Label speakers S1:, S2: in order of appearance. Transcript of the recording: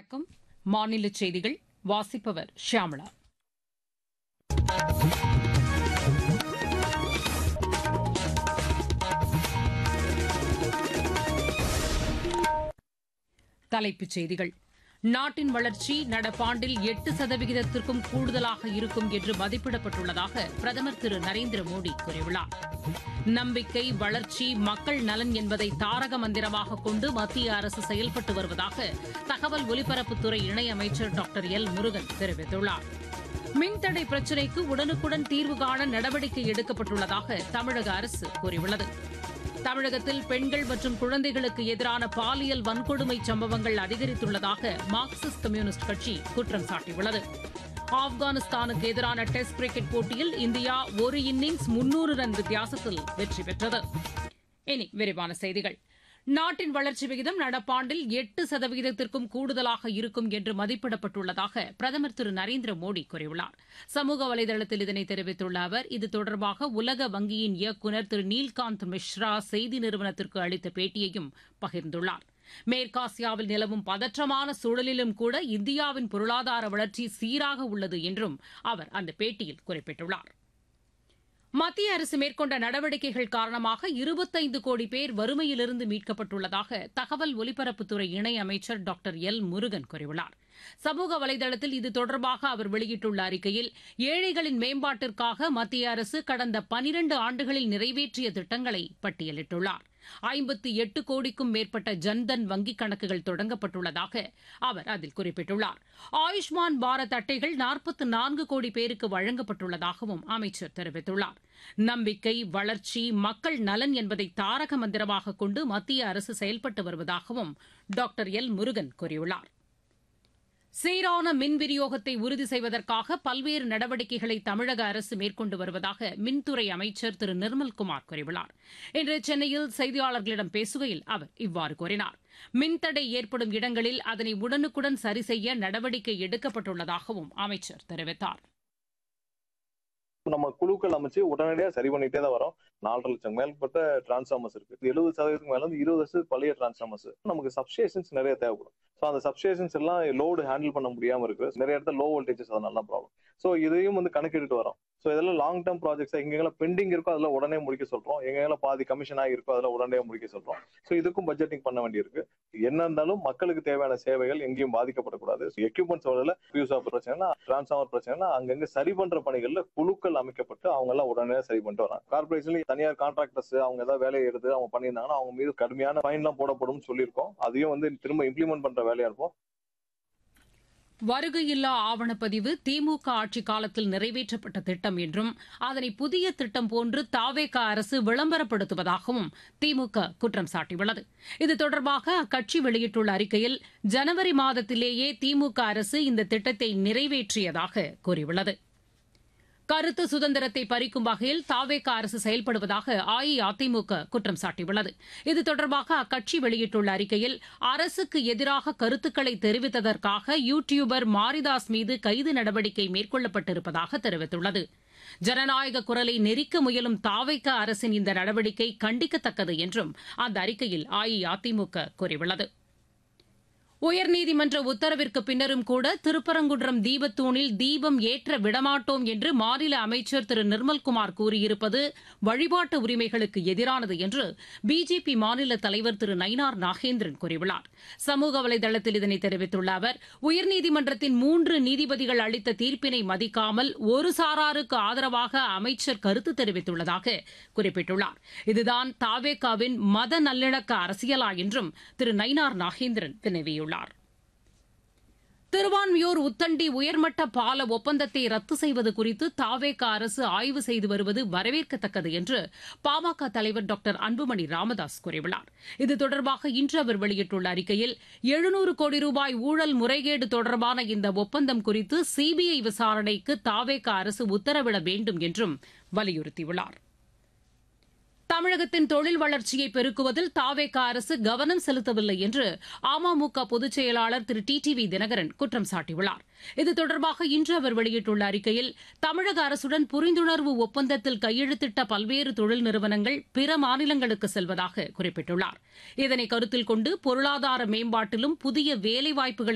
S1: வணக்கம். மாநில செய்திகள் வாசிப்பவர் ஷியாமளா. தலைப்புச் செய்திகள். நாட்டின் வளர்ச்சி நடப்பாண்டில் 8% கூடுதலாக இருக்கும் என்று மதிப்பிடப்பட்டுள்ளதாக பிரதமர் திரு நரேந்திர மோடி கூறியுள்ளார். நம்பிக்கை, வளர்ச்சி, மக்கள் நலன் என்பதை தாரக மந்திரமாக கொண்டு மத்திய அரசு செயல்பட்டு வருவதாக தகவல் ஒலிபரப்புத்துறை இணையமைச்சர் டாக்டர் எல் முருகன் தெரிவித்துள்ளார். மின்தடை பிரச்சினைக்கு உடனுக்குடன் தீர்வு காண நடவடிக்கை எடுக்கப்பட்டுள்ளதாக தமிழக அரசு கூறியுள்ளது. தமிழகத்தில் பெண்கள் மற்றும் குழந்தைகளுக்கு எதிரான பாலியல் வன்கொடுமை சம்பவங்கள் அதிகரித்துள்ளதாக மார்க்சிஸ்ட் கம்யூனிஸ்ட் கட்சி குற்றம் சாட்டியுள்ளது. ஆப்கானிஸ்தானுக்கு எதிரான டெஸ்ட் கிரிக்கெட் போட்டியில் இந்தியா ஒரு இன்னிங்ஸ் 300 ரன் வித்தியாசத்தில் வெற்றி பெற்றது. இனி விரிவான செய்திகள். நாட்டின் வளர்ச்சி விகிதம் நடப்பாண்டில் 8%க்கும் கூடுதலாக இருக்கும் என்று மதிப்பிடப்பட்டுள்ளதாக பிரதமர் திரு நரேந்திர மோடி கூறியுள்ளார். சமூக வலைதளத்தில் இதனை தெரிவித்துள்ள அவர், இது தொடர்பாக உலக வங்கியின் இயக்குநர் திரு நீல்காந்த் மிஸ்ரா செய்தி நிறுவனத்திற்கு அளித்த பேட்டியையும் பகிர்ந்துள்ளார். மேற்காசியாவில் நிலவும் பதற்றமான சூழலிலும் கூட இந்தியாவின் பொருளாதார வளர்ச்சி சீராக உள்ளது என்றும் அவர் அந்த பேட்டியில் குறிப்பிட்டுள்ளார். மத்திய அரசு மேற்கொண்ட நடவடிக்கைகள் காரணமாக 25 கோடி பேர் வறுமையிலிருந்து மீட்கப்பட்டுள்ளதாக தகவல் ஒலிபரப்புத்துறை இணையமைச்சர் டாக்டர் எல் முருகன் கூறியுள்ளார். சமூக வலைதளத்தில் இது தொடர்பாக அவர் வெளியிட்டுள்ள அறிக்கையில், ஏழைகளின் மேம்பாட்டிற்காக மத்திய அரசு கடந்த 12 ஆண்டுகளில் நிறைவேற்றிய திட்டங்களை பட்டியலிட்டுள்ளார். 58 கோடிக்கும் மேற்பட்ட ஜன்தன் வங்கிக் கணக்குகள் தொடங்கப்பட்டுள்ளதாக அவர் அதில் குறிப்பிட்டுள்ளார். ஆயுஷ்மான் பாரத் அட்டைகள் 44 கோடி பேருக்கு வழங்கப்பட்டுள்ளதாகவும் அமைச்சர் தெரிவித்துள்ளார். நம்பிக்கை, வளர்ச்சி, மக்கள் நலன் என்பதை தாரக மந்திரமாக கொண்டு மத்திய அரசு செயல்பட்டு வருவதாகவும் டாக்டர் எல் முருகன் கூறியுள்ளார். சீரான மின் விநியோகத்தை உறுதி செய்வதற்காக பல்வேறு நடவடிக்கைகளை தமிழக அரசு மேற்கொண்டு வருவதாக மின்துறை அமைச்சர் திரு நிர்மல்குமார் கூறியுள்ளார். இன்று சென்னையில் செய்தியாளர்களிடம் பேசுகையில் அவர் இவ்வாறு கூறினார். மின்தடை ஏற்படும் இடங்களில் அதனை உடனுக்குடன் சரி செய்ய நடவடிக்கை எடுக்கப்பட்டுள்ளதாகவும் அமைச்சர் தெரிவித்தார்.
S2: நம்ம குழுக்கள் அமைச்சு உடனடியாக சரி பண்ணிட்டே தான் வரோம். 4.5 லட்சம் மேற்பட்ட டிரான்ஸ்ஃபார்மர்ஸ் இருக்கு. 70% மேல 20 வருஷத்துக்கு பழைய டிரான்ஸ்ஃபார்மர்ஸ். நமக்கு சப்ஸ்டேஷன்ஸ் நிறைய தேவைப்படும். ஸோ அந்த சப்ஸ்டேஷன்ஸ் எல்லாம் லோடு ஹேண்டில் பண்ண முடியாம இருக்கு. நிறைய இடத்துல லோ வோல்டேஜஸ் அதனால ப்ராப்ளம். ஸோ இதையும் கணக்கெடுத்து வரோம். ஸோ இதெல்லாம் லாங் டேர்ம் ப்ராஜெக்ட்ஸ் எங்கெல்லாம் பெண்டிங் இருக்கோ அதில் உடனே முடிக்க சொல்றோம். எங்கெல்லாம் பாதி கமிஷன் ஆகிருக்கோ அதில் உடனே முடிக்க சொல்றோம். ஸோ இதுக்கும் பட்ஜெட்டிங் பண்ண வேண்டியிருக்கு. என்ன இருந்தாலும் மக்களுக்கு தேவையான சேவைகள் எங்கேயும் பாதிக்கப்படக்கூடாது. எக்யூப்மெண்ட்ஸ் வரல, ஃபியூஸ் ஆஃப் பிரச்சனை, டிரான்ஸ்ஃபார்மர் பிரச்சனை, அங்கங்க சரி பண்ற பணிகள்ல குழுக்கள் அமைக்கப்பட்டு அவங்க எல்லாம் உடனே சரி பண்ணிட்டு வராங்க. கார்பரேஷன்ல தனியார் கான்ட்ராக்டர்ஸ் அவங்க ஏதாவது வேலையை எடுத்து அவங்க பண்ணியிருந்தாங்கன்னா அவங்க மீது கடுமையான ஃபைன் எல்லாம் போடப்படும் சொல்லியிருக்கோம். அதையும் திரும்ப இம்ப்ளிமெண்ட் பண்ற வேலையா இருப்போம்.
S1: வருகையில்லா ஆவணப்பதிவு திமுக ஆட்சி காலத்தில் நிறைவேற்றப்பட்ட திட்டம் என்றும் அதனை புதிய திட்டம் போன்று தாவேக அரசு விளம்பரப்படுத்துவதாகவும் திமுக குற்றம் சாட்டியுள்ளது. இது தொடர்பாக அக்கட்சி வெளியிட்டுள்ள அறிக்கையில், ஜனவரி மாதத்திலேயே திமுக அரசு இந்த திட்டத்தை நிறைவேற்றியதாக கூறியுள்ளது. கருத்து சுதந்திரத்தை பறிக்கும் வகையில் தாவேக அரசு செயல்படுவதாக அஇஅதிமுக குற்றம் சாட்டியுள்ளது. இது தொடர்பாக அக்கட்சி வெளியிட்டுள்ள அறிக்கையில், அரசுக்கு எதிராக கருத்துக்களை தெரிவித்ததற்காக யூ டியூபர் மாரிதாஸ் மீது கைது நடவடிக்கை மேற்கொள்ளப்பட்டிருப்பதாக தெரிவித்துள்ளது. ஜனநாயக குரலை நெரிக்க முயலும் தாவேக அரசின் இந்த நடவடிக்கை கண்டிக்கத்தக்கது என்றும் அந்த அறிக்கையில் அஇஅதிமுக கூறியுள்ளது. உயர்நீதிமன்ற உத்தரவிற்கு பின்னரும் கூட திருப்பரங்குன்றம் தீபத்தூணில் தீபம் ஏற்ற விடமாட்டோம் என்று மாநில அமைச்சர் திரு நிர்மல்குமார் கூறியிருப்பது வழிபாட்டு உரிமைகளுக்கு எதிரானது என்று பிஜேபி மாநில தலைவர் திரு நயினார் நாகேந்திரன் கூறியுள்ளார். சமூக வலைதளத்தில் இதனை தெரிவித்துள்ள அவர், உயர்நீதிமன்றத்தின் 3 நீதிபதிகள் அளித்த தீர்ப்பினை மதிக்காமல் ஒரு சாராருக்கு ஆதரவாக அமைச்சர் கருத்து தெரிவித்துள்ளதாக குறிப்பிட்டுள்ளார். இதுதான் தாவேகாவின் மத நல்லிணக்க அரசியலா என்றும் திரு நயினார் நாகேந்திரன் வினவியுள்ளார். திருவான்மியூர் உத்தண்டி உயர்மட்ட பால ஒப்பந்தத்தை ரத்து செய்வது குறித்து தாவேக அரசு ஆய்வு செய்து வருவது வரவேற்கத்தக்கது என்று பாமக தலைவர் டாக்டர் அன்புமணி ராமதாஸ் கூறியுள்ளார். இது தொடர்பாக இன்று அவர் வெளியிட்டுள்ள அறிக்கையில், 700 கோடி ரூபாய் ஊழல் முறைகேடு தொடர்பான இந்த ஒப்பந்தம் குறித்து சிபிஐ விசாரணைக்கு தாவேக அரசு உத்தரவிட வேண்டும் என்றும் வலியுறுத்தியுள்ளார். தமிழகத்தின் தொழில் வளர்ச்சியை பெருக்குவதில் தாவேக அரசு கவனம் செலுத்தவில்லை என்று அமமுக பொதுச் செயலாளர் திரு டிடிவி தினகரன் குற்றம் சாட்டியுள்ளார். இது தொடர்பாக இன்று அவர் வெளியிட்டுள்ள அறிக்கையில், தமிழக அரசுடன் புரிந்துணர்வு ஒப்பந்தத்தில் கையெழுத்திட்ட பல்வேறு தொழில் நிறுவனங்கள் பிற மாநிலங்களுக்கு செல்வதாக குறிப்பிட்டுள்ளார். இதனை கருத்தில் கொண்டு பொருளாதார மேம்பாட்டிலும் புதிய வேலைவாய்ப்புகளை